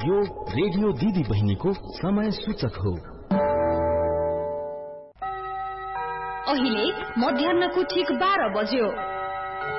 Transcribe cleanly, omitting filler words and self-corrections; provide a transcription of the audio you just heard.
यो रेडियो दिदी बहिनीको समय सूचक हो। अहिले मध्याह्नको ठीक 12 बज्यो।